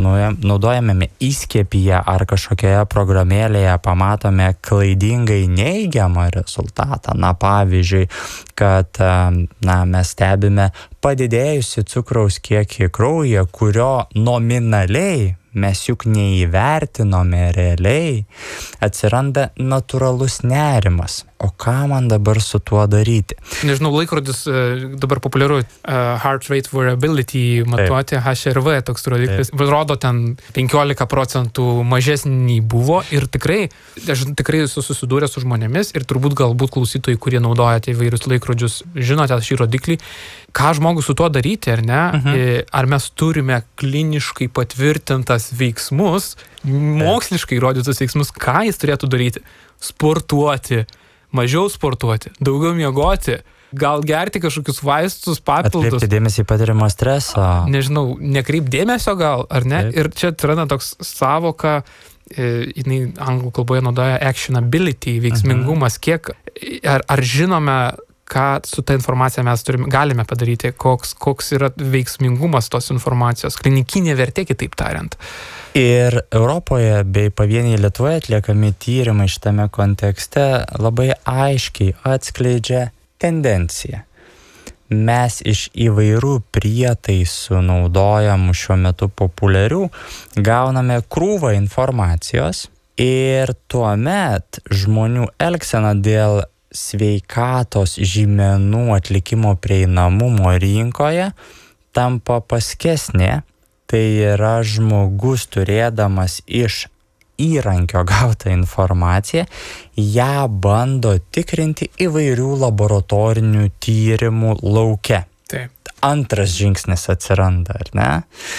naudojame įskiepyje ar kažkokioje programėlėje pamatome klaidingai neigiamą rezultatą, pavyzdžiui, kad mes stebime padidėjusi cukraus kiekį kraujyje, kurio nominaliai mes juk neįvertinome realiai, atsiranda natūralus nerimas. O ką man dabar su tuo daryti? Nežinau, laikrodis dabar populiaru heart rate variability matuoti, HRV toks rodiklis, rodo ten 15% mažesnį buvo ir aš tikrai esu susidūręs su žmonėmis ir turbūt galbūt klausytojai, kurie naudojate įvairius laikrodžius, žinote šį rodiklį, ką žmogus su tuo daryti, ar ne? Ar mes turime kliniškai patvirtintas veiksmus, moksliškai įrodytus veiksmus, ką jis turėtų daryti? Sportuoti, mažiau sportuoti, daugiau miegoti, gal gerti kažkokius vaistus, papildus. Atkreipti dėmesį į patiriamą stresą. Nežinau, nekreip dėmesio gal, ar ne? Taip. Ir čia atsiranda toks savoka, jinai anglų kalboje naudoja actionability, veiksmingumas, kiek, ar žinome, ką su ta informacija mes galime padaryti, koks yra veiksmingumas tos informacijos, klinikinė vertė, kitaip tariant. Ir Europoje bei pavieniai Lietuvoje atliekami tyrimai šitame kontekste labai aiškiai atskleidžia tendenciją. Mes iš įvairių prietaisų naudojamų šiuo metu populiarių gauname krūvą informacijos ir tuomet žmonių elgsena dėl sveikatos žymenų atlikimo prieinamumo rinkoje tampa paskesnė. Tai yra žmogus turėdamas iš įrankio gautą informaciją, ją bando tikrinti įvairių laboratorinių tyrimų lauke. Taip. Antras žingsnis atsiranda, ar ne?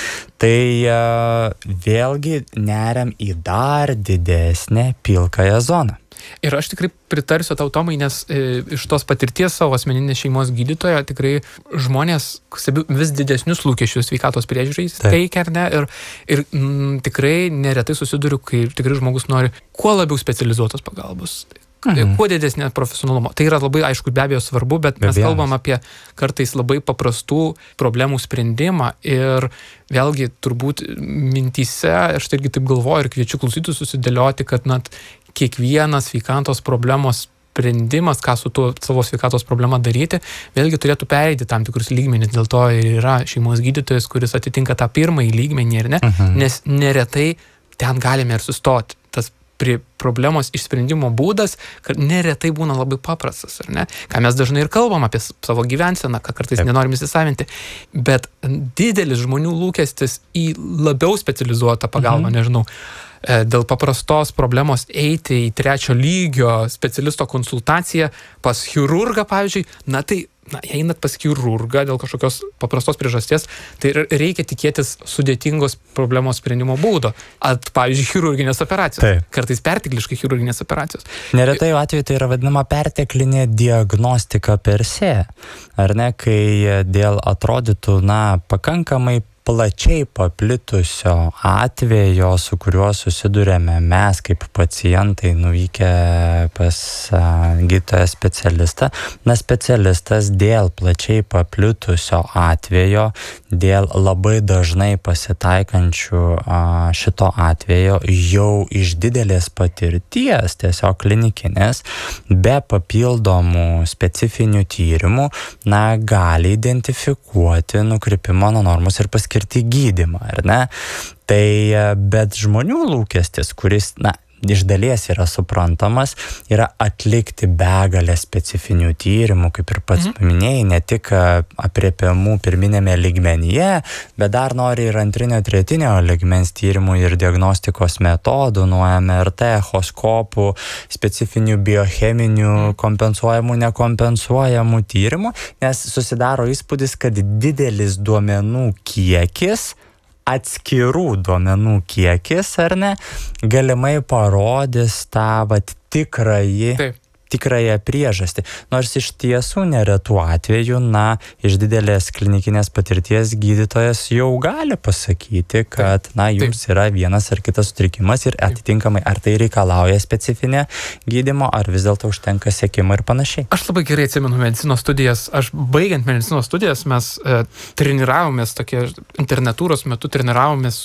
Tai vėlgi neriam į dar didesnę pilkąją zoną. Ir aš tikrai pritarsiu tau, Tomai, nes iš tos patirties savo asmeninės šeimos gydytojo tikrai žmonės vis didesnius lūkesčius sveikatos priežiūrai teikia, ar ne? Ir tikrai neretai susiduriu, kai tikrai žmogus nori kuo labiau specializuotos pagalbos. Kuo didesnė profesionalumo. Tai yra labai, aišku, be abejo svarbu, bet mes kalbam apie kartais labai paprastų problemų sprendimą ir vėlgi turbūt mintyse, aš tai irgi taip galvoju ir kviečiu klausytojus susidėlioti, kad kiekvienas sveikatos problemos sprendimas, ką su tuo savo sveikatos problema daryti, vėlgi turėtų pereiti tam tikrus lygmenis. Dėl to ir yra šeimos gydytojas, kuris atitinka tą pirmąjį lygmenį, ir ne? Nes neretai ten galime ir sustoti. Tas problemos išsprendimo būdas, kad neretai būna labai paprastas, ar ne? Ką mes dažnai ir kalbam apie savo gyvenseną, ką kartais nenorim įsisavinti, bet didelis žmonių lūkestis į labiau specializuotą pagalbą, nežinau, dėl paprastos problemos eiti į 3 lygio specialisto konsultaciją pas chirurgą, pavyzdžiui, einat pas chirurgą dėl kažkokios paprastos priežasties, tai reikia tikėtis sudėtingos problemos sprendimo būdo. Pavyzdžiui, chirurginės operacijos. Taip. Kartais pertekliškai chirurginės operacijos. Neretai atveju tai yra vadinama perteklinė diagnostika per se. Ar ne, kai dėl atrodytų, pakankamai plačiai paplitusio atvejo, su kuriuo susidurėme mes kaip pacientai nuvykę pas gydytoją specialistą, specialistas dėl plačiai paplitusio atvejo, dėl labai dažnai pasitaikančių šito atvejo jau iš didelės patirties, tiesiog klinikinės, be papildomų specifinių tyrimų, gali identifikuoti nukrypimo nuo normos ir paskirti gydymą, ar ne? Tai bet žmonių lūkestis, kuris, iš dalies yra suprantamas, yra atlikti begalę specifinių tyrimų, kaip ir pats paminėjai, ne tik aprėpiamų pirminėme lygmenyje, bet dar nori ir antrinio, tretinio lygmens tyrimų ir diagnostikos metodų, nuo MRT, echoskopų, specifinių biocheminių, kompensuojamų, nekompensuojamų tyrimų, nes susidaro įspūdis, kad didelis duomenų kiekis, atskirų duomenų kiekis, ar ne, galimai parodys tą tikrąją priežastį. Nors iš tiesų neretų atveju, iš didelės klinikinės patirties gydytojas jau gali pasakyti, kad, jums yra vienas ar kitas sutrikimas ir atitinkamai, ar tai reikalauja specifinę gydymo, ar vis dėlto užtenka sekimo ir panašiai. Aš labai gerai atsimenu medicinos studijas. Baigiant medicinos studijas, mes treniravomės, internetūros metu treniravomės